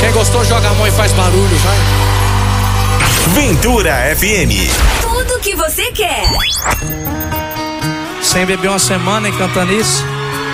Quem gostou, joga a mão e faz barulho, vai. Ventura FM. Tudo que você quer. Sem beber uma semana, hein, cantando isso.